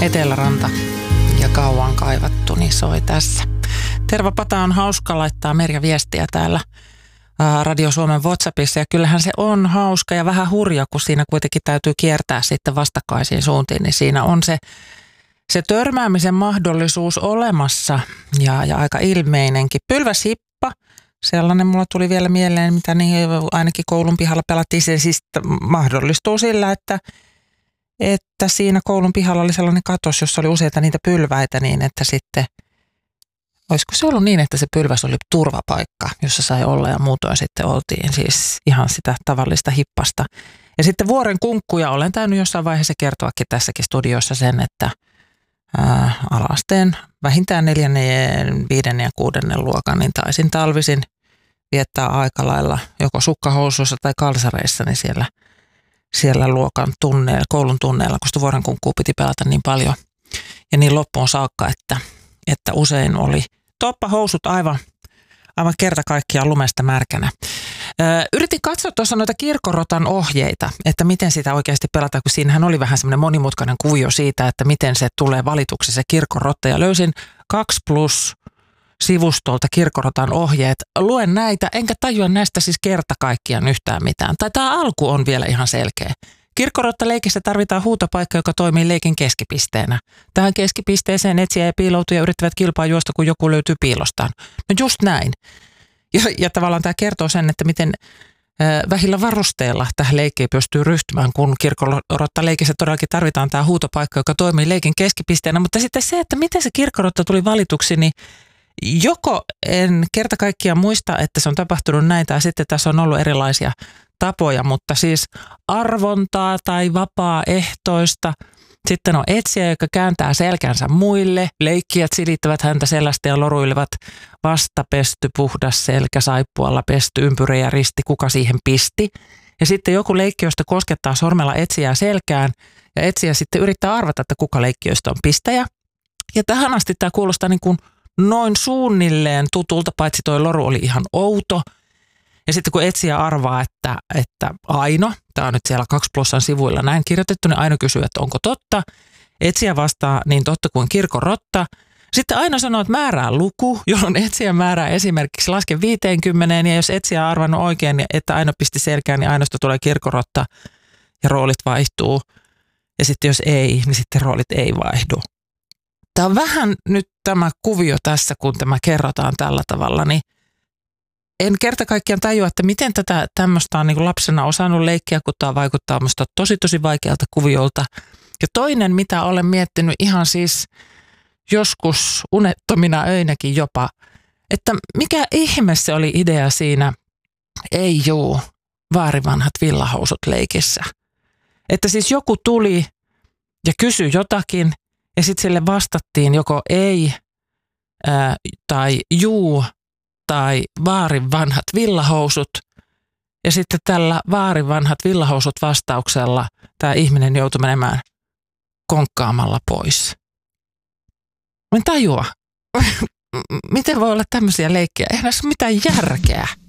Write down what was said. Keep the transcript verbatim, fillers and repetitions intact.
Eteläranta ja kauan kaivattu, niin soi tässä. Terva Pata on hauska laittaa Merja viestiä täällä Radio Suomen WhatsAppissa ja kyllähän se on hauska ja vähän hurja, kun siinä kuitenkin täytyy kiertää sitten vastakkaisiin suuntiin, niin siinä on se, se törmäämisen mahdollisuus olemassa ja, ja aika ilmeinenkin. Pylväshippa, sellainen mulla tuli vielä mieleen, mitä niin ainakin koulun pihalla pelattiin, se siis mahdollistuu sillä, että että siinä koulun pihalla oli sellainen katos, jossa oli useita niitä pylväitä niin, että sitten, olisiko se ollut niin, että se pylväs oli turvapaikka, jossa sai olla ja muutoin sitten oltiin siis ihan sitä tavallista hippasta. Ja sitten vuoren kunkkuja olen täynyt jossain vaiheessa kertoakin tässäkin studiossa sen, että ää, ala-asteen vähintään neljännen, viidennen ja kuudennen luokan, niin taisin talvisin viettää aika lailla joko sukkahousuissa tai kalsareissa, niin siellä siellä luokan tunneilla, koulun tunneilla, kun sitä vuorenkunkkua piti pelata niin paljon ja niin loppuun saakka, että, että usein oli toppahousut aivan, aivan kerta kaikkiaan lumesta märkänä. Ö, yritin katsoa tuossa noita kirkkorotan ohjeita, että miten sitä oikeasti pelataan, kun siinähän oli vähän semmoinen monimutkainen kuvio siitä, että miten se tulee valituksi se kirkkorotta ja löysin kaksi plus sivustolta kirkkorotan ohjeet. Luen näitä, enkä tajua näistä siis kerta kaikkiaan yhtään mitään. Tai tämä alku on vielä ihan selkeä. Kirkkorottaleikissä tarvitaan huutopaikka, joka toimii leikin keskipisteenä. Tähän keskipisteeseen etsijä ja piiloutuja yrittävät kilpaa juosta, kun joku löytyy piilostaan. No just näin. Ja, ja tavallaan tämä kertoo sen, että miten äh, vähillä varusteilla tähän leikkiin pystyy ryhtymään, kun kirkkorottaleikissä todellakin tarvitaan tämä huutopaikka, joka toimii leikin keskipisteenä. Mutta sitten se, että miten se kirkkorotta tuli valituksi, niin joko en kerta kaikkiaan muista, että se on tapahtunut näin, tai sitten tässä on ollut erilaisia tapoja, mutta siis arvontaa tai vapaaehtoista. Sitten on etsijä, joka kääntää selkänsä muille. Leikkijät silittävät häntä selästä ja loruilevat vastapesty, puhdas selkä, saippualla pesty, ympyrä ja risti, kuka siihen pisti. Ja sitten joku leikkiöistä koskettaa sormella etsijää selkään ja etsijä sitten yrittää arvata, että kuka leikkiöistä on pistäjä. Ja tähän asti tämä kuulostaa niin kuin noin suunnilleen tutulta, paitsi toi loru oli ihan outo. Ja sitten kun etsijä arvaa, että, että Aino, tämä on nyt siellä kaksi plussan sivuilla näin kirjoitettu, niin Aino kysyy, että onko totta. Etsijä vastaa niin totta kuin kirkkorotta. Sitten Aino sanoo, että määrää luku, jolloin etsijä määrää esimerkiksi laske viisikymmentä, ja jos etsijä on arvannut oikein, että Aino pisti selkään, niin Ainosta tulee kirkkorotta ja roolit vaihtuu. Ja sitten jos ei, niin sitten roolit ei vaihdu. Tämä on vähän nyt tämä kuvio tässä, kun tämä kerrotaan tällä tavalla, niin en kerta kaikkiaan tajua, että miten tätä tämmöistä on niin kuin lapsena osannut leikkiä, kun tämä vaikuttaa minusta tosi tosi vaikealta kuviolta. Ja toinen, mitä olen miettinyt ihan siis joskus unettomina öinäkin jopa, että mikä ihme se oli idea siinä ei juu, vaarivanhat villahousut leikissä. Että siis joku tuli ja kysyi jotakin, ja sitten sille vastattiin joko ei ää, tai juu tai vaarin vanhat villahousut. Ja sitten tällä vaarin vanhat villahousut vastauksella tämä ihminen joutui menemään konkkaamalla pois. Mä en tajua. Miten voi olla tämmöisiä leikkejä? Eihän näissä ole mitään järkeä.